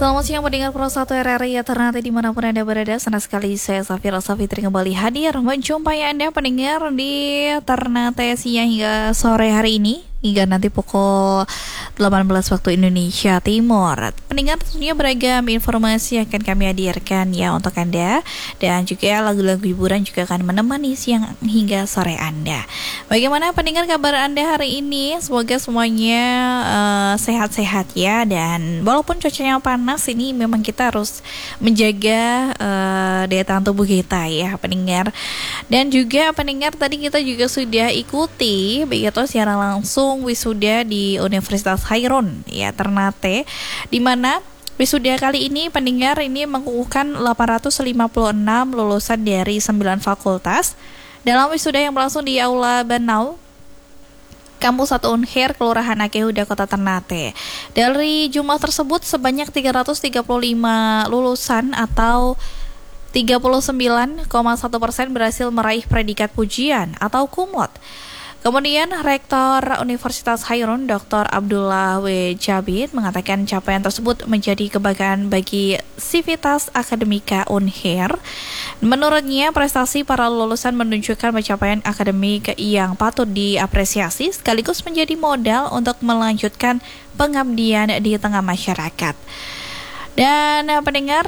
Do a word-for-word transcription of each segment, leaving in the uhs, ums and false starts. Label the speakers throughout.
Speaker 1: Selamat siang pendengar Pro satu R R I ya ternate dimanapun Anda berada. Senang sekali saya Safira Safitri kembali hadir menjumpai Anda pendengar di Ternate siang hingga sore hari ini, hingga nanti pukul delapan belas waktu Indonesia Timur. Pendengar, tentunya beragam informasi akan kami hadirkan ya untuk Anda, dan juga lagu-lagu hiburan juga akan menemani siang hingga sore Anda. Bagaimana pendengar kabar Anda hari ini? Semoga semuanya uh, sehat-sehat ya, dan walaupun cuacanya panas ini memang kita harus menjaga uh, daya tahan tubuh kita ya pendengar. Dan juga pendengar, tadi kita juga sudah ikuti begitu secara langsung wisuda di Universitas Khairun ya Ternate, di mana wisuda kali ini pendengar ini mengukuhkan delapan ratus lima puluh enam lulusan dari sembilan fakultas dalam wisuda yang berlangsung di Aula Banau Kampus satu Unhir, Kelurahan Akehuda, Kota Ternate. Dari jumlah tersebut sebanyak tiga ratus tiga puluh lima lulusan atau tiga puluh sembilan koma satu persen berhasil meraih predikat pujian atau kumlot. Kemudian Rektor Universitas Khairun Doktor Abdullah W. Jabid mengatakan capaian tersebut menjadi kebanggaan bagi sivitas akademika Unhir. Menurutnya, prestasi para lulusan menunjukkan pencapaian akademik yang patut diapresiasi sekaligus menjadi modal untuk melanjutkan pengabdian di tengah masyarakat. Dan pendengar,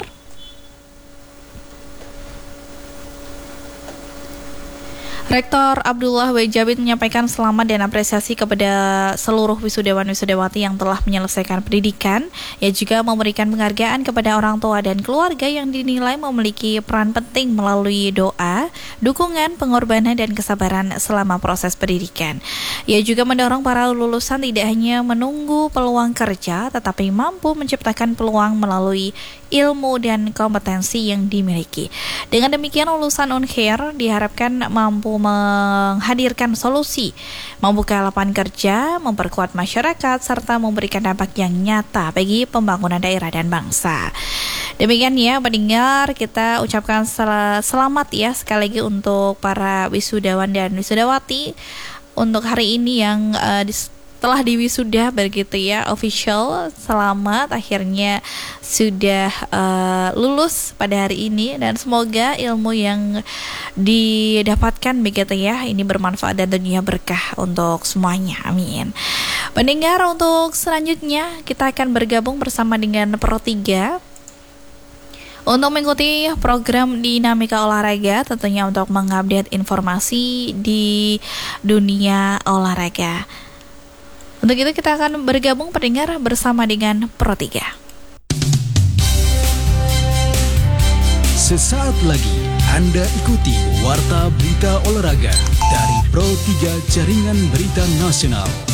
Speaker 1: Rektor Abdullah W. Jabid menyampaikan selamat dan apresiasi kepada seluruh wisudawan-wisudawati yang telah menyelesaikan pendidikan. Ia juga memberikan penghargaan kepada orang tua dan keluarga yang dinilai memiliki peran penting melalui doa, dukungan, pengorbanan, dan kesabaran selama proses pendidikan. Ia juga mendorong para lulusan tidak hanya menunggu peluang kerja, tetapi mampu menciptakan peluang melalui ilmu dan kompetensi yang dimiliki. Dengan demikian, lulusan Unhir diharapkan mampu menghadirkan solusi, membuka lapangan kerja, memperkuat masyarakat, serta memberikan dampak yang nyata bagi pembangunan daerah dan bangsa. Demikian ya pendengar, kita ucapkan sel- selamat ya sekali lagi untuk para wisudawan dan wisudawati untuk hari ini yang uh, dis- telah diwisuda begitu ya, official. Selamat, akhirnya sudah uh, lulus pada hari ini, dan semoga ilmu yang didapatkan begitu ya ini bermanfaat dan tentunya berkah untuk semuanya, amin. Pendengar, untuk selanjutnya kita akan bergabung bersama dengan Pro tiga untuk mengikuti program Dinamika Olahraga, tentunya untuk mengupdate informasi di dunia olahraga. Untuk itu kita akan bergabung pendengar bersama dengan Pro tiga.
Speaker 2: Sesaat lagi Anda ikuti Warta Berita Olahraga dari Pro tiga Jaringan Berita Nasional.